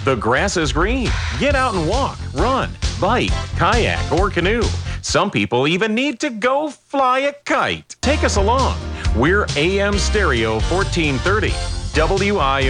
The grass is green. Get out and walk, run, bike, kayak, or canoe. Some people even need to go fly a kite. Take us along. We're AM Stereo 1430. WIO